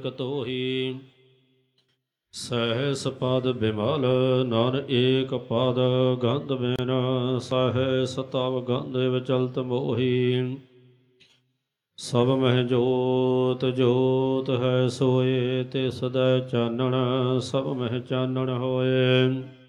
ਕਤੋਹੀ ਸਹਿਸ ਪਦ ਬਿਮਲ ਨਰ ਏਕ ਪਦ ਗੰਧ ਬਿਨ ਸਹਿਸ ਤਵ ਗੰਧ ਵਿਚਲਤ ਮੋਹੀ ਸਭ ਮਹਿ ਜੋਤ ਜੋਤ ਹੈ ਸੋਏ ਤੇ ਸਦਾ ਚਾਨਣ ਸਭ ਮਹਿ ਚਾਨਣ ਹੋਏ